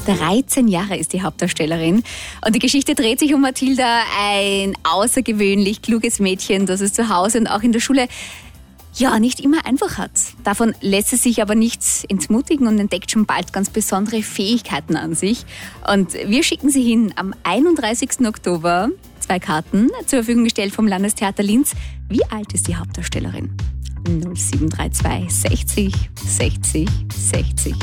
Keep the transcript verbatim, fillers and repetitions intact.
dreizehn Jahre ist die Hauptdarstellerin. Und die Geschichte dreht sich um Mathilda, ein außergewöhnlich kluges Mädchen, das es zu Hause und auch in der Schule ja nicht immer einfach hat. Davon lässt sie sich aber nichts entmutigen und entdeckt schon bald ganz besondere Fähigkeiten an sich. Und wir schicken sie hin am einunddreißigsten Oktober. Zwei Karten zur Verfügung gestellt vom Landestheater Linz. Wie alt ist die Hauptdarstellerin? null sieben drei zwei sechzig sechzig sechzig.